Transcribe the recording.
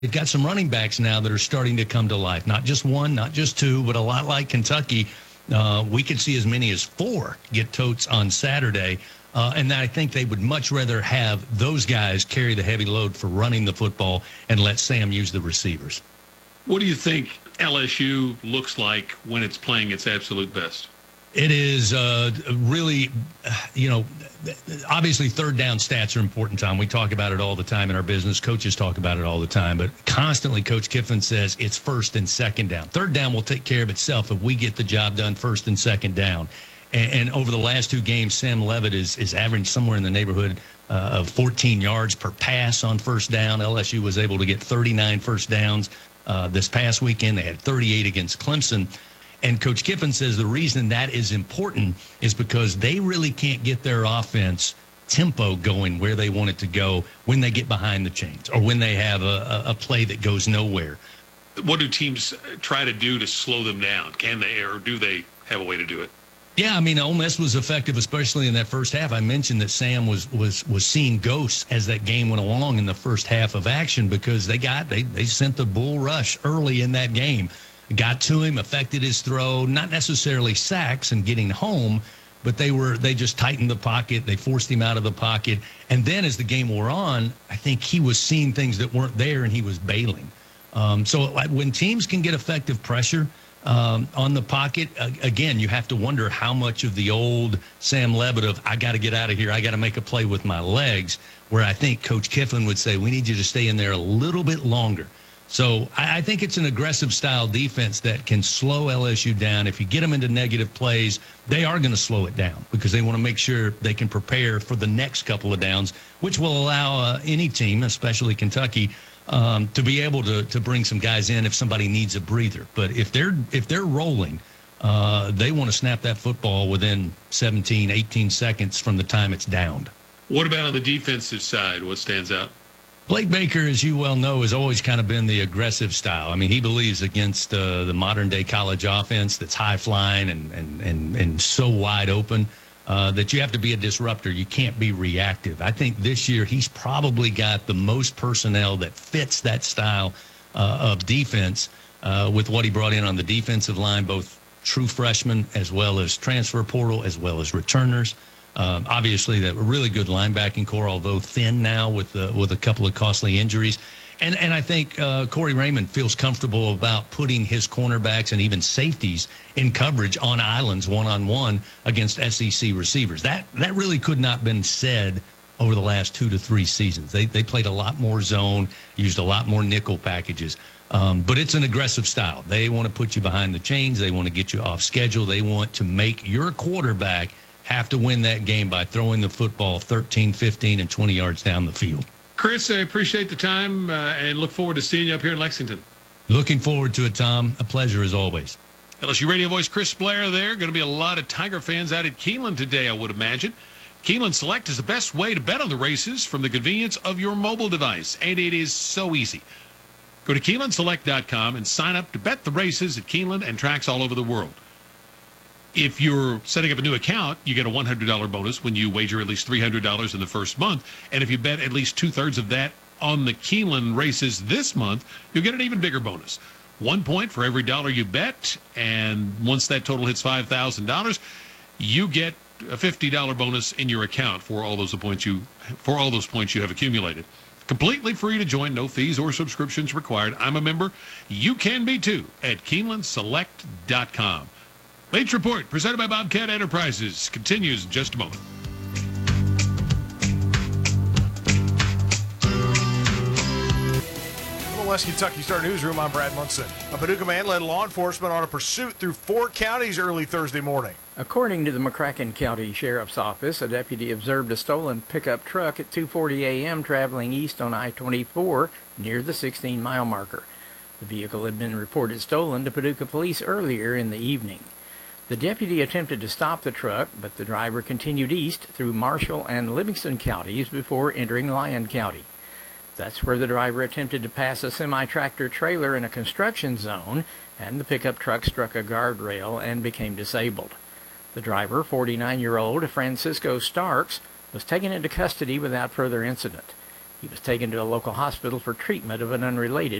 They've got some running backs now that are starting to come to life. Not just one, not just two, but a lot like Kentucky. We could see as many as 4 get totes on Saturday. And I think they would much rather have those guys carry the heavy load for running the football and let Sam use the receivers. What do you think LSU looks like when it's playing its absolute best? It is really, obviously third down stats are important, Tom. We talk about it all the time in our business. Coaches talk about it all the time. But constantly, Coach Kiffin says it's first and second down. Third down will take care of itself if we get the job done first and second down. And over the last 2 games, Sam Levitt is averaging somewhere in the neighborhood of 14 yards per pass on first down. LSU was able to get 39 first downs. This past weekend, they had 38 against Clemson. And Coach Kiffin says the reason that is important is because they really can't get their offense tempo going where they want it to go when they get behind the chains or when they have a play that goes nowhere. What do teams try to do to slow them down? Can they, or do they have a way to do it? Yeah, I mean, Ole Miss was effective, especially in that first half. I mentioned that Sam was seeing ghosts as that game went along in the first half of action because they sent the bull rush early in that game. Got to him, affected his throw, not necessarily sacks and getting home, but they just tightened the pocket. They forced him out of the pocket. And then as the game wore on, I think he was seeing things that weren't there and he was bailing. So when teams can get effective pressure on the pocket, again, you have to wonder how much of the old Sam Levitt of I got to get out of here, I got to make a play with my legs, where I think Coach Kiffin would say we need you to stay in there a little bit longer. So I think it's an aggressive style defense that can slow LSU down. If you get them into negative plays, they are going to slow it down because they want to make sure they can prepare for the next couple of downs, which will allow any team, especially Kentucky, to be able to bring some guys in if somebody needs a breather. But if they're rolling, they want to snap that football within 17, 18 seconds from the time it's downed. What about on the defensive side? What stands out? Blake Baker, as you well know, has always kind of been the aggressive style. I mean, he believes against the modern-day college offense that's high-flying and so wide open that you have to be a disruptor. You can't be reactive. I think this year he's probably got the most personnel that fits that style of defense with what he brought in on the defensive line, both true freshmen as well as transfer portal as well as returners. Obviously, that really good linebacking core, although thin now with a couple of costly injuries. And I think Corey Raymond feels comfortable about putting his cornerbacks and even safeties in coverage on islands one-on-one against SEC receivers. That really could not have been said over the last 2 to 3 seasons. They played a lot more zone, used a lot more nickel packages. But it's an aggressive style. They want to put you behind the chains. They want to get you off schedule. They want to make your quarterback have to win that game by throwing the football 13, 15, and 20 yards down the field. Chris, I appreciate the time and look forward to seeing you up here in Lexington. Looking forward to it, Tom. A pleasure as always. LSU radio voice Chris Blair there. Going to be a lot of Tiger fans out at Keeneland today, I would imagine. Keeneland Select is the best way to bet on the races from the convenience of your mobile device, and it is so easy. Go to KeenelandSelect.com and sign up to bet the races at Keeneland and tracks all over the world. If you're setting up a new account, you get a $100 bonus when you wager at least $300 in the first month. And if you bet at least 2/3 of that on the Keeneland races this month, you'll get an even bigger bonus. 1 point for every dollar you bet. And once that total hits $5,000, you get a $50 bonus in your account for all those points you have accumulated. Completely free to join, no fees or subscriptions required. I'm a member. You can be too at KeenelandSelect.com. Late Report, presented by Bobcat Enterprises, continues in just a moment. From the West Kentucky Star Newsroom, I'm Brad Munson. A Paducah man led law enforcement on a pursuit through 4 counties early Thursday morning. According to the McCracken County Sheriff's Office, a deputy observed a stolen pickup truck at 2:40 a.m. traveling east on I-24 near the 16-mile marker. The vehicle had been reported stolen to Paducah police earlier in the evening. The deputy attempted to stop the truck, but the driver continued east through Marshall and Livingston counties before entering Lyon County. That's where the driver attempted to pass a semi-tractor trailer in a construction zone, and the pickup truck struck a guardrail and became disabled. The driver, 49-year-old Francisco Starks, was taken into custody without further incident. He was taken to a local hospital for treatment of an unrelated